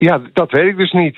Ja, dat weet ik dus niet.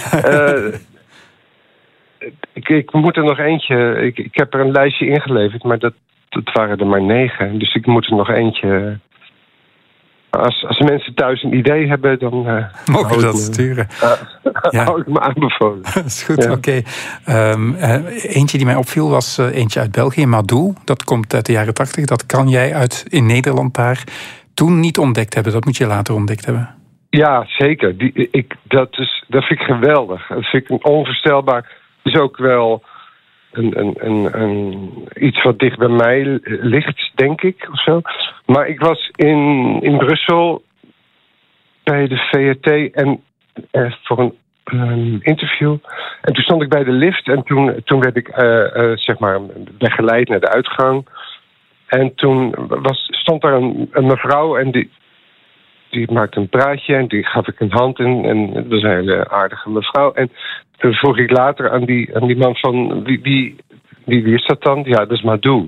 Ik moet er nog eentje... Ik heb er een lijstje ingeleverd, maar dat waren er maar 9. Dus ik moet er nog eentje... Als mensen thuis een idee hebben, dan... mogen dat sturen. Hou ik me aanbevolen. Dat is goed, oké. Eentje die mij opviel was eentje uit België, Madou. Dat komt uit de jaren 80. Dat kan jij in Nederland daar toen niet ontdekt hebben. Dat moet je later ontdekt hebben. Ja, zeker. Dat vind ik geweldig. Dat vind ik onvoorstelbaar. Het is ook wel iets wat dicht bij mij ligt, denk ik, of zo. Maar ik was in Brussel bij de VRT en voor een interview. En toen stond ik bij de lift en toen werd ik zeg maar weggeleid naar de uitgang. En toen stond daar een mevrouw en die maakte een praatje en die gaf ik een hand en dat was een hele aardige mevrouw. En toen vroeg ik later aan die man van wie is dat dan? Ja, dat is Madou.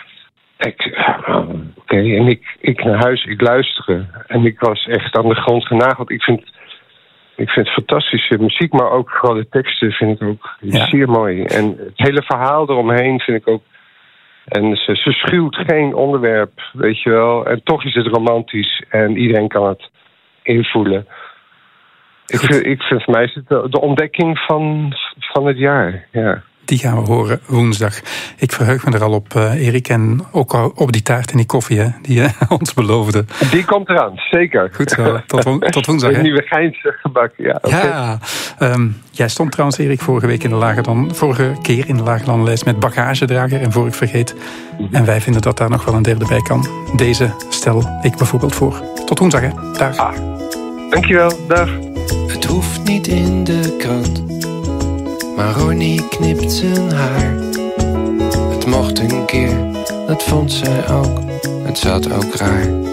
Oké. En ik naar huis, ik luisterde. En ik was echt aan de grond genageld. Ik vind fantastische muziek, maar ook vooral de teksten vind ik ook zeer mooi. En het hele verhaal eromheen vind ik ook... En ze schuwt geen onderwerp, weet je wel. En toch is het romantisch en iedereen kan het invoelen. Ik vind voor mij is het de ontdekking van het jaar, ja. Die gaan we horen woensdag. Ik verheug me er al op, Erik. En ook op die taart en die koffie, hè, die je ons beloofde. Die komt eraan, zeker. Goed zo, tot woensdag. Een nieuwe Geinse gebak, ja. Okay. Ja, jij stond trouwens, Erik, vorige keer in de Lagerlandlijst met bagagedrager en voor ik vergeet. En wij vinden dat daar nog wel een derde bij kan. Deze stel ik bijvoorbeeld voor. Tot woensdag, hè. Dag. Dankjewel, dag. Het hoeft niet in de krant, maar Ronnie knipt zijn haar. Het mocht een keer, dat vond zij ook. Het zat ook raar.